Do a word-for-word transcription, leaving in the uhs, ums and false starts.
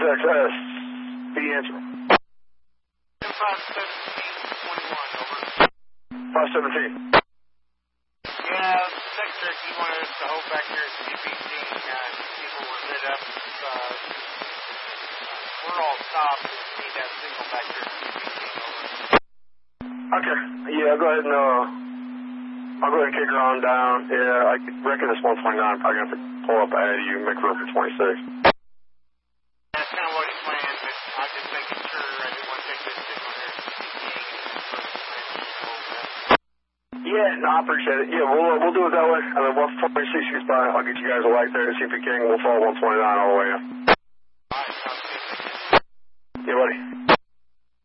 X S. The answer. five seventeen twenty-one, over. five seventeen. Yeah, Secretary, he wanted us to hold back here at C B T. Uh, people were lit up. Uh, we're all stopped. We need that signal back here at C B T, over. Okay. Yeah, I'll go ahead and, uh, I'll go ahead and kick her on down. Yeah, I reckon this one twenty-nine probably going to have to pull up ahead of you and make room for twenty-six. That's kind of what he planned, but I was just making sure I didn't want to take this signal here at C B T. Yeah, no, I appreciate it. Yeah, we'll, uh, we'll do it that way. And then once twenty-six gets by, I'll get you guys a light there and see if you can. We'll follow one twenty-nine all the way in.